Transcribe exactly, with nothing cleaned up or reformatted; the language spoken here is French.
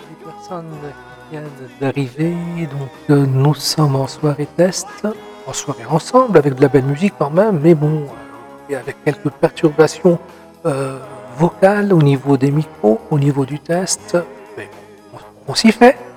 les personnes qui viennent d'arriver. Donc, euh, nous sommes en soirée test, en soirée ensemble, avec de la belle musique quand même, mais bon, euh, et avec quelques perturbations euh, vocales au niveau des micros, au niveau du test. Mais bon, on, on s'y fait.